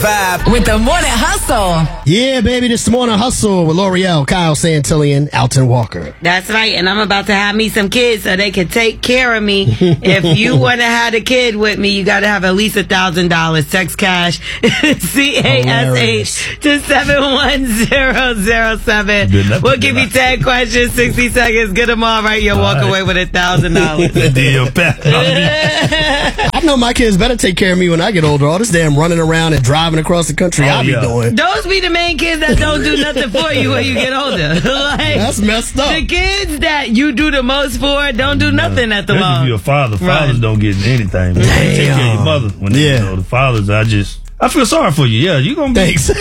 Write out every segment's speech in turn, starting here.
Vibe with the Morning Hustle. Yeah, baby, this Morning Hustle with L'Oreal, Kyle Santillan, Alton Walker. That's right, and I'm about to have me some kids so they can take care of me. If you want to have a kid with me, you got to have at least $1,000. Text cash, CASH to 71007. We'll give you 10 questions, 60 seconds. Get them all right. You'll walk away with $1,000. I know my kids better take care of me when I get older. All this damn running around and driving across the country I'll be doing. Those be the main kids that don't do nothing for you when you get older. Like, that's messed up. The kids that you do the most for don't do nothing at the moment. If you're a father, fathers don't get anything. Man. Take care of your mother. When they, the fathers, I feel sorry for you. Yeah, you gonna be. Thanks.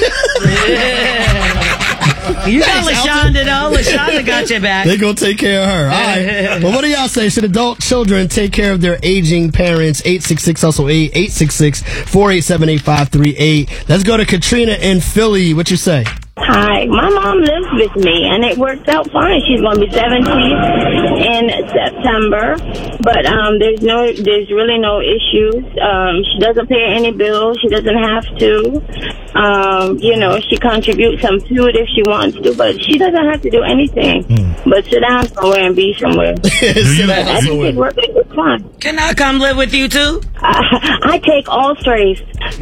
You got LaShonda though. LaShonda got your back. They gonna take care of her. All right. Well, what do y'all say? Should adult children take care of their aging parents? 866-HUSTLE-8, 866-487-8538. Let's go to Katrina in Philly. What you say? Hi, my mom lives with me, and it works out fine. She's going to be 70 in September, but there's really no issues. She doesn't pay any bills. She doesn't have to. She contributes some food if she wants to, but she doesn't have to do anything but sit down somewhere and be somewhere. I think it works fine. Can I come live with you too? I take all strays.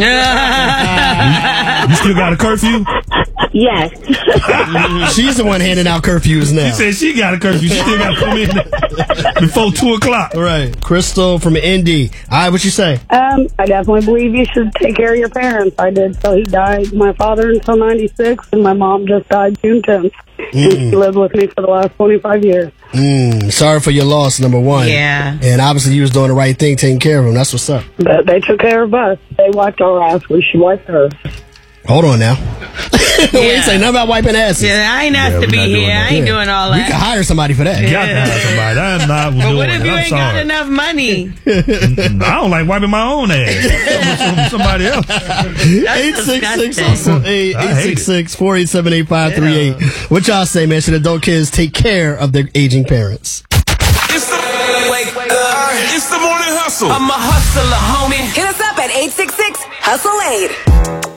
You still got a curfew? Yes. She's the one handing out curfews now. She said she got a curfew. She still got to come in before 2 o'clock. Right. Crystal from Indy. All right, what you say? I definitely believe you should take care of your parents. I did. So he died, my father, until 96, and my mom just died June 10th. And she lived with me for the last 25 years. Sorry for your loss, number one. Yeah. And obviously you was doing the right thing, taking care of them. That's what's up. But they took care of us. They wiped our ass when she wiped her. Hold on now. We ain't say nothing about wiping asses. Yeah, I ain't asked to be here. I ain't doing all that. You can hire somebody for that. You got to hire somebody. I'm not doing it. But what if you ain't got enough money? I don't like wiping my own ass. Somebody else. 866-HUSTLE-8, 866-487-8538. What y'all say, man? Should adult kids take care of their aging parents? It's the Morning Hustle. I'm a hustler, homie. Hit us up at 866-HUSTLE-8.